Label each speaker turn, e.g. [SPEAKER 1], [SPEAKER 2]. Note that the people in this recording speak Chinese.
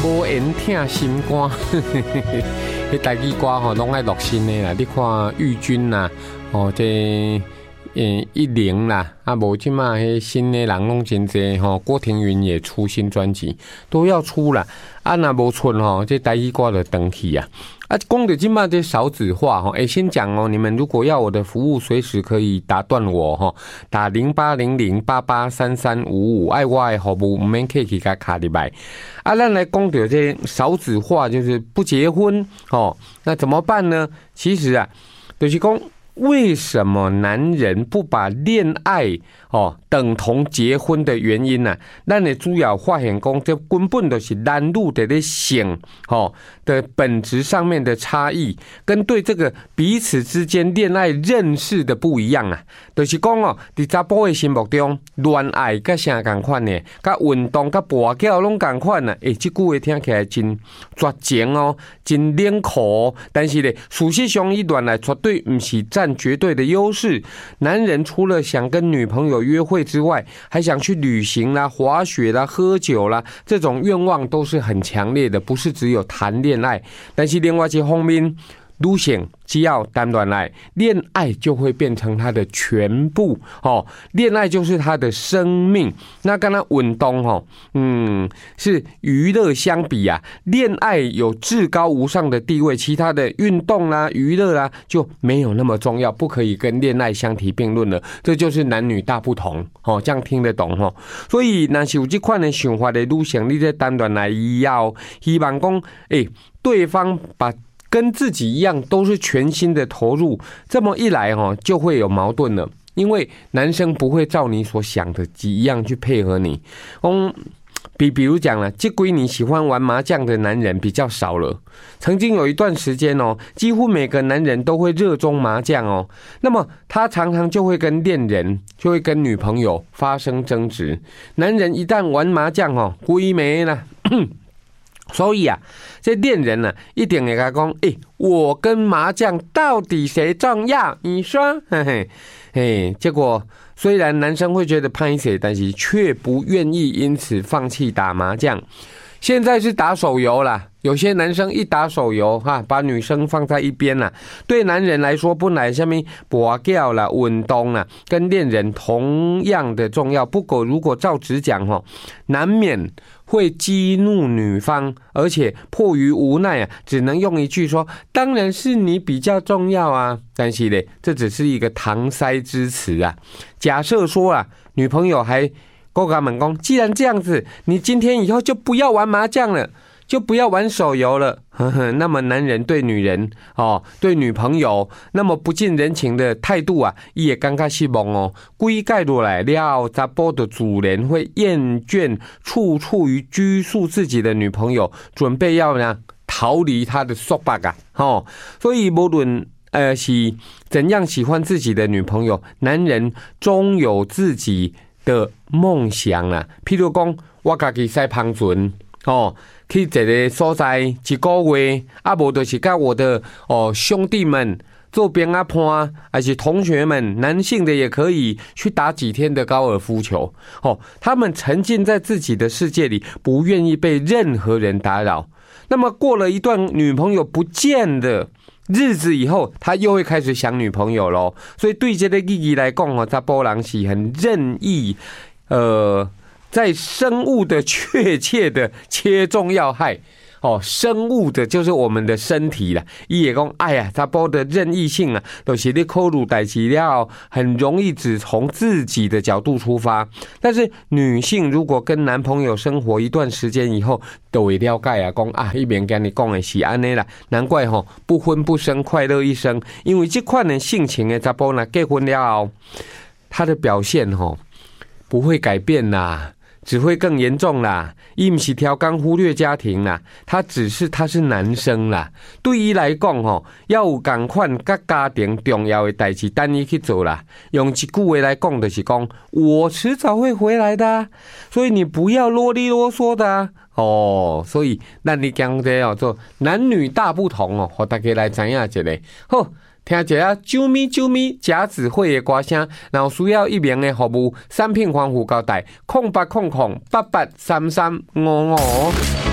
[SPEAKER 1] 无缘疼心肝，迄台语歌吼，拢爱录新的啦。你看玉君啦，哦，这110啦，啊，无即马迄新的人拢真济吼。郭庭云也出新专辑，都要出啦。啊，若无出吼，这台语歌就断去啊。啊，讲到即马这少子化吼，先讲哦，你们如果要我的服务，随时可以打断我吼，打0800883355，爱我的服务唔免客气甲卡入来。啊，咱来讲到这少子化，就是不结婚哦，那怎么办呢？其实啊，就是讲为什么男人不把恋爱等同结婚的原因呢？咱的主要发现讲，这根本就是男女的性的本质上面的差异，跟对这个彼此之间恋爱认识的不一样啊。就是讲在查甫的心目中，恋爱甲啥同款呢？甲运动、甲跋筊拢同款啊。这句话听起来真绝情哦，真冷酷哦。但是呢，事实上，伊恋爱绝对不是占绝对的优势。男人除了想跟女朋友约会之外，还想去旅行啦、滑雪啦、喝酒啦，这种愿望都是很强烈的，不是只有谈恋爱。但是另外一方面，女性只要谈恋爱，恋爱就会变成他的全部恋爱就是他的生命。那跟他运动是娱乐相比啊，恋爱有至高无上的地位，其他的运动啦、娱乐啦就没有那么重要，不可以跟恋爱相提并论了。这就是男女大不同这样听得懂所以若是有这款的想法的女性，你在谈恋爱以后，希望讲对方把跟自己一样都是全心的投入，这么一来就会有矛盾了，因为男生不会照你所想的一样去配合你。比如讲了，这几年喜欢玩麻将的男人比较少了。曾经有一段时间几乎每个男人都会热衷麻将那么他常常就会跟恋人，就会跟女朋友发生争执。男人一旦玩麻将规没啦。所以啊，这恋人呢，一定会跟他讲，我跟麻将到底谁重要？你说，结果虽然男生会觉得拍谁，但是却不愿意因此放弃打麻将。现在是打手游啦，有些男生一打手游把女生放在一边啦。对男人来说，本来下面跋筊啦、运动啦，跟恋人同样的重要。不过如果照直讲难免会激怒女方，而且迫于无奈只能用一句说：“当然是你比较重要啊。”但是呢，这只是一个搪塞之词啊。假设说女朋友还跟他们讲，既然这样子，你今天以后就不要玩麻将了，就不要玩手游了。那么男人对女人对女朋友那么不近人情的态度他也感觉失望规概落来了，查甫的主人会厌倦处处于拘束自己的女朋友，准备要逃离他的束缚所以无论是怎样喜欢自己的女朋友，男人终有自己的梦想譬如讲，我自己驶帆船去一个所在一个月，无就是跟我的兄弟们做边盘，还是同学们，男性的也可以去打几天的高尔夫球他们沉浸在自己的世界里，不愿意被任何人打扰。那么过了一段女朋友不见的日子以后，他又会开始想女朋友咯。所以对这个意义来讲查甫人是很任意在生物的确切的切中要害生物的就是我们的身体啦。他也说查甫的任意性就是你考虑事情了很容易只从自己的角度出发。但是女性如果跟男朋友生活一段时间以后，都会了解说一边跟你讲的是这样啦，难怪不婚不生快乐一生。因为这款的性情的查甫结婚了后，他的表现不会改变啦，只会更严重啦。他不是调岗忽略家庭啦，他是男生啦。对他来讲要有同款跟家庭重要的事情等他去做啦。用一句话来讲就是讲，我迟早会回来的所以你不要啰里啰嗦的所以咱你讲这做男女大不同让大家来知影一下。好，听一下啾咪啾咪甲子会的歌声，然后需要一名的服务产品防护胶带，0800883355。